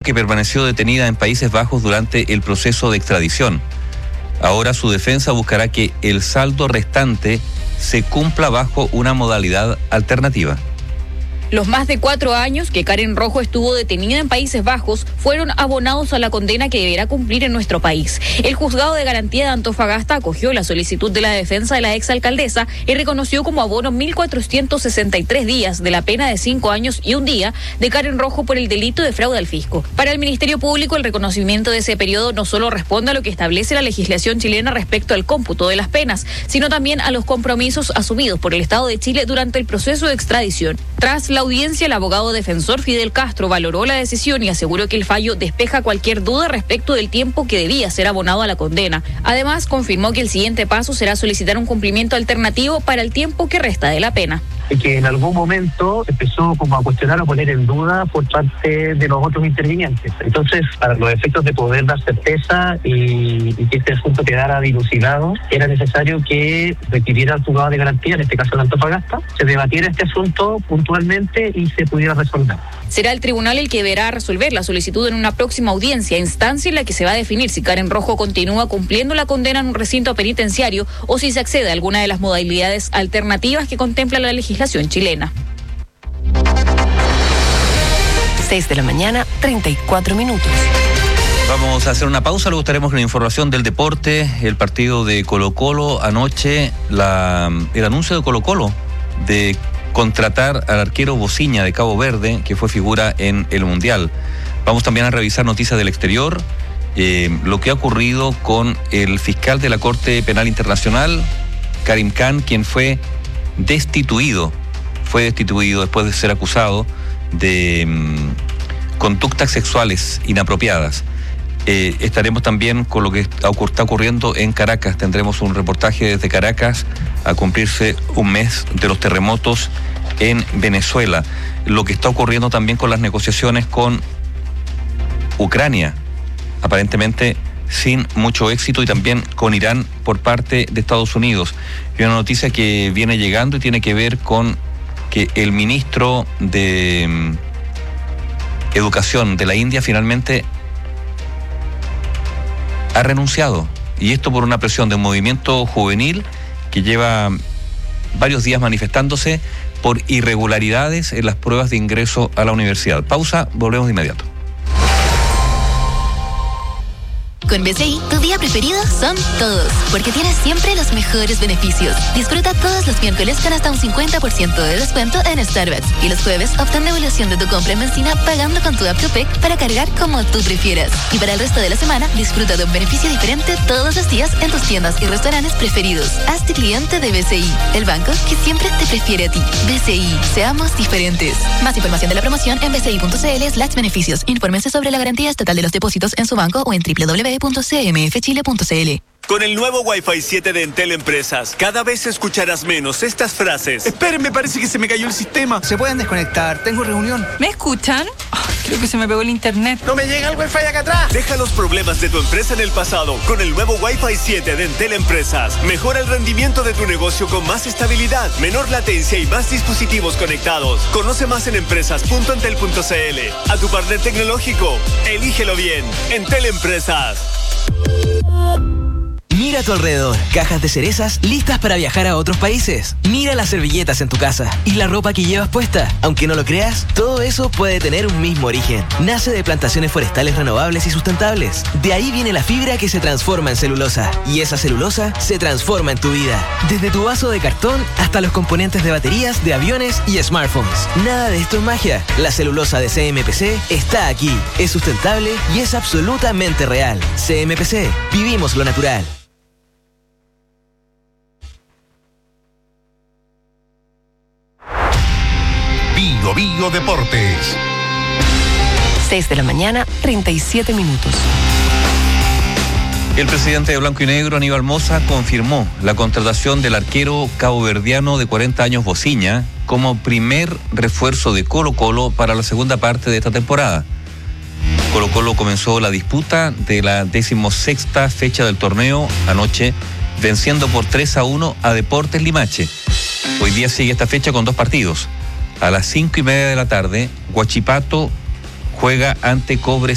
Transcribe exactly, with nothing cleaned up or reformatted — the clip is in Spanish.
que permaneció detenida en Países Bajos durante el proceso de extradición. Ahora su defensa buscará que el saldo restante se cumpla bajo una modalidad alternativa. Los más de cuatro años que Karen Rojo estuvo detenida en Países Bajos fueron abonados a la condena que deberá cumplir en nuestro país. El Juzgado de Garantía de Antofagasta acogió la solicitud de la defensa de la exalcaldesa y reconoció como abono mil cuatrocientos sesenta y tres días de la pena de cinco años y un día de Karen Rojo por el delito de fraude al fisco. Para el Ministerio Público, el reconocimiento de ese periodo no solo responde a lo que establece la legislación chilena respecto al cómputo de las penas, sino también a los compromisos asumidos por el Estado de Chile durante el proceso de extradición. Tras la audiencia, el abogado defensor Fidel Castro valoró la decisión y aseguró que el fallo despeja cualquier duda respecto del tiempo que debía ser abonado a la condena. Además, confirmó que el siguiente paso será solicitar un cumplimiento alternativo para el tiempo que resta de la pena. Que en algún momento empezó como a cuestionar o poner en duda por parte de los otros intervinientes. Entonces, para los efectos de poder dar certeza y, y que este asunto quedara dilucidado, era necesario que requiriera el juzgado de garantía, en este caso de Antofagasta, se debatiera este asunto puntualmente y se pudiera resolver. Será el tribunal el que deberá resolver la solicitud en una próxima audiencia, instancia en la que se va a definir si Karen Rojo continúa cumpliendo la condena en un recinto penitenciario o si se accede a alguna de las modalidades alternativas que contempla la legislación chilena. seis de la mañana, treinta y cuatro minutos. Vamos a hacer una pausa, luego estaremos con la información del deporte, el partido de Colo-Colo anoche, la, el anuncio de Colo-Colo de contratar al arquero Bociña de Cabo Verde, que fue figura en el Mundial. Vamos también a revisar noticias del exterior, eh, lo que ha ocurrido con el fiscal de la Corte Penal Internacional, Karim Khan, quien fue destituido, fue destituido después de ser acusado de um, conductas sexuales inapropiadas. Eh, estaremos también con lo que está ocurriendo en Caracas. Tendremos un reportaje desde Caracas a cumplirse un mes de los terremotos en Venezuela. Lo que está ocurriendo también con las negociaciones con Ucrania, aparentemente sin mucho éxito, y también con Irán por parte de Estados Unidos. Y una noticia que viene llegando y tiene que ver con que el ministro de um, Educación de la India finalmente ha renunciado, y esto por una presión de un movimiento juvenil que lleva varios días manifestándose por irregularidades en las pruebas de ingreso a la universidad. Pausa, volvemos de inmediato. Con B C I, tu día preferido son todos, porque tienes siempre los mejores beneficios. Disfruta todos los miércoles con hasta un cincuenta por ciento de descuento en Starbucks, y los jueves obtén devolución de tu compra en benzina pagando con tu app to P E C para cargar como tú prefieras. Y para el resto de la semana, disfruta de un beneficio diferente todos los días en tus tiendas y restaurantes preferidos. Hazte cliente de B C I, el banco que siempre te prefiere a ti. B C I, seamos diferentes. Más información de la promoción en bci.cl slash beneficios. Infórmense sobre la garantía estatal de los depósitos en su banco o en doble u doble u doble u punto c m f chile punto c l. Con el nuevo Wi-Fi siete de Entel Empresas, cada vez escucharás menos estas frases. Esperen, me parece que se me cayó el sistema. Se pueden desconectar, tengo reunión. ¿Me escuchan? Oh, creo que se me pegó el internet. No me llega el Wi-Fi acá atrás. Deja los problemas de tu empresa en el pasado con el nuevo Wi-Fi siete de Entel Empresas. Mejora el rendimiento de tu negocio con más estabilidad, menor latencia y más dispositivos conectados. Conoce más en empresas punto entel punto c l. A tu partner tecnológico, elígelo bien. Entel Empresas. Mira a tu alrededor, cajas de cerezas listas para viajar a otros países. Mira las servilletas en tu casa y la ropa que llevas puesta. Aunque no lo creas, todo eso puede tener un mismo origen. Nace de plantaciones forestales renovables y sustentables. De ahí viene la fibra que se transforma en celulosa. Y esa celulosa se transforma en tu vida. Desde tu vaso de cartón hasta los componentes de baterías, de aviones y smartphones. Nada de esto es magia. La celulosa de C M P C está aquí. Es sustentable y es absolutamente real. C M P C. Vivimos lo natural. Bio Bio Deportes. seis de la mañana, treinta y siete minutos. El presidente de Blanco y Negro, Aníbal Mosa, confirmó la contratación del arquero caboverdiano de cuarenta años Bociña como primer refuerzo de Colo-Colo para la segunda parte de esta temporada. Colo-Colo comenzó la disputa de la decimosexta fecha del torneo anoche, venciendo por tres a uno a Deportes Limache. Hoy día sigue esta fecha con dos partidos. A las cinco y media de la tarde, Huachipato juega ante Cobre